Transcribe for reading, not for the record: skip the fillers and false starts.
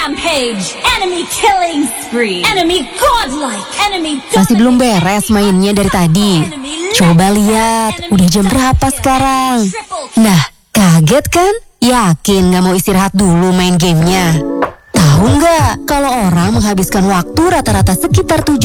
Rampage. Enemy killing spree. Enemy godlike. Enemy Masih belum beres mainnya dari tadi. Coba lihat, udah jam berapa sekarang? Nah, kaget kan? Yakin gak mau istirahat dulu main gamenya? Tahu nggak, kalau orang menghabiskan waktu rata-rata sekitar 7